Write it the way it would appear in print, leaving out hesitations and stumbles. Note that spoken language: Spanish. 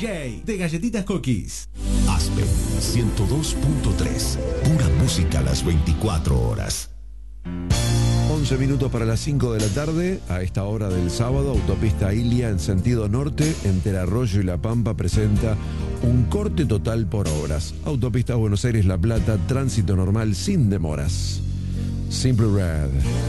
DJ de Galletitas Cookies. Aspen 102.3. Pura música a las 24 horas. 11 minutos para las 5 de la tarde. A esta hora del sábado, Autopista Ilia en sentido norte, entre Arroyo y La Pampa, presenta un corte total por obras. Autopista Buenos Aires-La Plata, tránsito normal sin demoras. Simple Red.